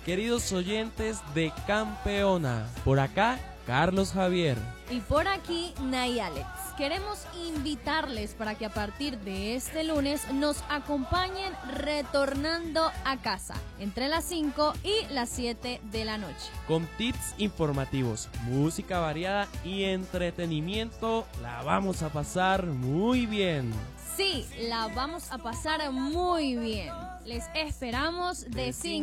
queridos oyentes de Campeona. Por acá, Carlos Javier. Y por aquí, Nay Alex. Queremos invitarles para que a partir de este lunes nos acompañen retornando a casa entre las 5 y las 7 de la noche. Con tips informativos, música variada y entretenimiento, la vamos a pasar muy bien. Sí, la vamos a pasar muy bien. Les esperamos de 5